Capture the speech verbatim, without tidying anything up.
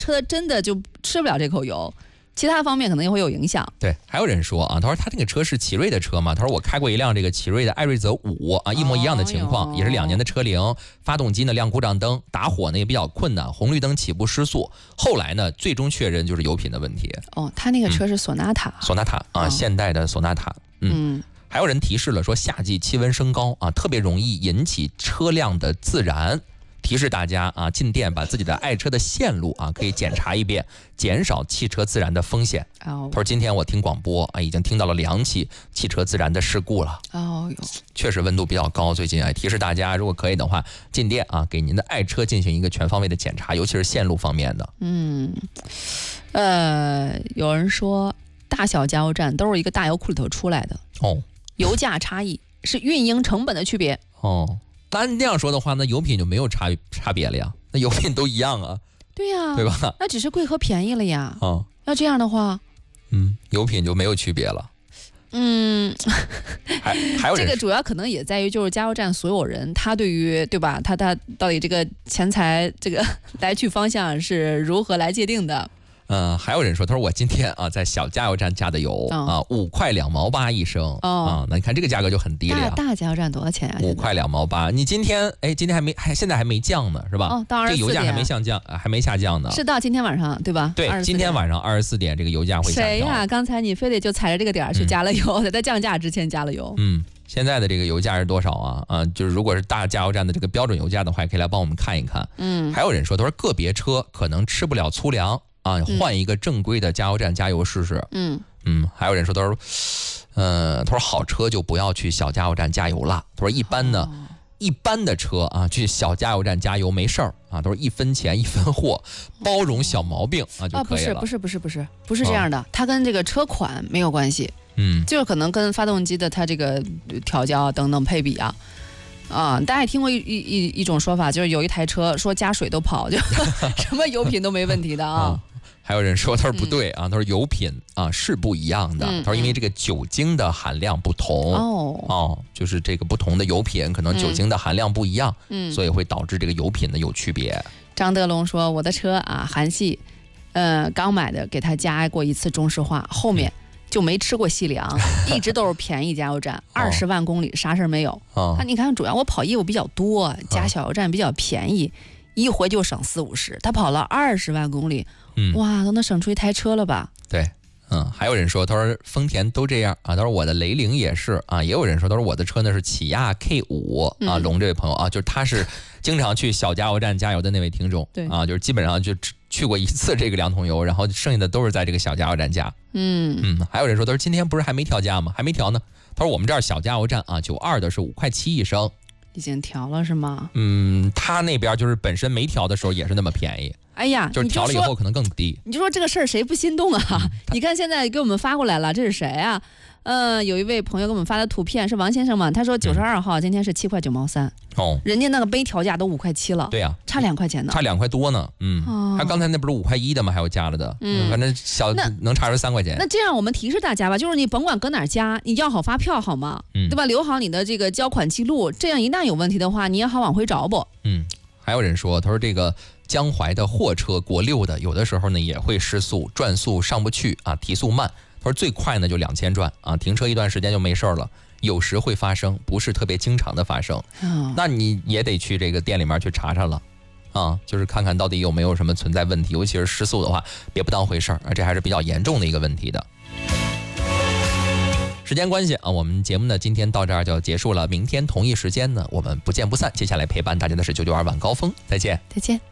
车真的就吃不了这口油。其他方面可能也会有影响。 对，还有人说啊，他说他这个车是奇瑞的车嘛，他说我开过一辆这个奇瑞的艾瑞泽五啊，一模一样的情况， 哦、 也是两年的车龄，发动机呢亮故障灯，打火呢也比较困难，红绿灯起步失速，后来呢最终确认就是油品的问题。 哦，他那个车是索纳塔， 索纳塔啊， 哦、 现代的索纳塔，嗯。嗯还有人提示了说，夏季气温升高啊，特别容易引起车辆的自燃。提示大家啊，进店把自己的爱车的线路啊可以检查一遍，减少汽车自燃的风险。 哦， 他说今天我听广播啊，已经听到了两起汽车自燃的事故了。 哦哟， 确实温度比较高，最近哎，提示大家如果可以的话，进店啊给您的爱车进行一个全方位的检查，尤其是线路方面的。 嗯，呃，有人说大小加油站都是一个大油库里头出来的哦， 油价差异是运营成本的区别哦。那那样说的话，那油品就没有差差别了呀？那油品都一样啊？ 对呀、啊， 对吧？ 那只是贵和便宜了呀。 哦， 要这样的话， 嗯，油品就没有区别了。 嗯， 还还有这个主要可能也在于就是加油站所有人他对于对吧？他他到底这个钱财这个来去方向是如何来界定的？ 嗯，还有人说，他说我今天啊在小加油站加的油、哦、啊，五块两毛八一升、哦、啊，那你看这个价格就很低了呀。 大, 大加油站多少钱啊？ 五块两毛八。你今天哎，今天还没还现在还没降呢，是吧？ 哦，到二十四点， 这油价还没下降，还没下降呢。 是到今天晚上对吧？ 对，今天晚上二十四点，这个油价会下降。 谁呀、啊？刚才你非得就踩着这个点儿去加了油，在它、嗯、降价之前加了油。 嗯，现在的这个油价是多少啊？啊，就是如果是大加油站的这个标准油价的话，可以来帮我们看一看。 嗯， 还有人说，他说个别车可能吃不了粗粮。啊，换一个正规的加油站加油试试。 嗯嗯，还有人说，他说，呃，他说好车就不要去小加油站加油了。他说一般呢，哦、一般的车啊，去小加油站加油没事儿啊，都是一分钱一分货，包容小毛病啊就可以了。 啊，不是不是不是不是不是这样的，哦、它跟这个车款没有关系。 嗯， 就是可能跟发动机的它这个调教等等配比啊。啊，大家也听过一一一种说法，就是有一台车说加水都跑，就什么油品都没问题的啊。 嗯还有人说他说不对啊，嗯、他说油品啊是不一样的。嗯、他说因为这个酒精的含量不同哦哦，就是这个不同的油品可能酒精的含量不一样，嗯，所以会导致这个油品呢有区别。 张德龙说我的车啊韩系，呃刚买的，给他加过一次中石化，后面就没吃过细粮，嗯、一直都是便宜加油站，二十、哦、万公里啥事没有。 哦， 他你看主要我跑业务比较多，加小油站比较便宜。哦一回就省四五十，他跑了二十万公里，嗯，哇，都能省出一台车了吧？ 对，嗯，还有人说，他说丰田都这样啊，他说我的雷凌也是啊，也有人说，他说我的车呢是起亚 K 五啊，龙这位朋友啊，就是他是经常去小加油站加油的那位听众， 对啊，就是基本上就去过一次这个两桶油，然后剩下的都是在这个小加油站加， 嗯嗯，还有人说，他说今天不是还没调价吗？还没调呢，他说我们这儿小加油站啊，九二的是五块七一升。 已经调了是吗？ 嗯，他那边就是本身没调的时候也是那么便宜。 哎呀， 就是调了以后可能更低。 你就说这个事儿谁不心动啊？ 嗯、 你看现在给我们发过来了，这是谁啊？呃，有一位朋友给我们发的图片是王先生嘛？他说九十二号、嗯、今天是七块九毛三。哦，人家那个杯调价都五块七了。 对呀、啊， 差两块钱呢。 差两块多呢。嗯，哦、他刚才那不是五块一的吗？还有加了的。嗯，反正小能差出三块钱。 那这样我们提示大家吧，就是你甭管搁哪儿加，你要好发票好吗？嗯，对吧？留好你的这个交款记录，这样一旦有问题的话，你也好往回找不？ 嗯，还有人说，他说这个江淮的货车国六的，有的时候呢也会失速，转速上不去啊，提速慢。他说最快呢就两千转啊，停车一段时间就没事了。有时会发生，不是特别经常的发生。哦、那你也得去这个店里面去查查了，啊，就是看看到底有没有什么存在问题。尤其是失速的话，别不当回事儿，这还是比较严重的一个问题的。时间关系啊，我们节目呢今天到这儿就结束了。明天同一时间呢，我们不见不散。接下来陪伴大家的是九九二晚高峰，再见， 再见。